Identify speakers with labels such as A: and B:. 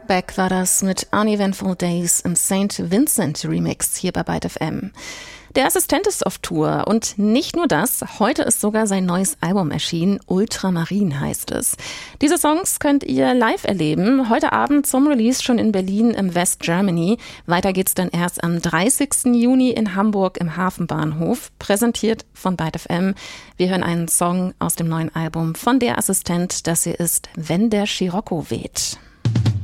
A: Beck war das mit Uneventful Days im St. Vincent Remix hier bei Byte FM. Der Assistent ist auf Tour und nicht nur das, heute ist sogar sein neues Album erschienen, Ultramarin heißt es. Diese Songs könnt ihr live erleben, heute Abend zum Release schon in Berlin im West Germany. Weiter geht's dann erst am 30. Juni in Hamburg im Hafenbahnhof, präsentiert von Byte FM. Wir hören einen Song aus dem neuen Album von Der Assistent, das hier ist Wenn der Scirocco weht.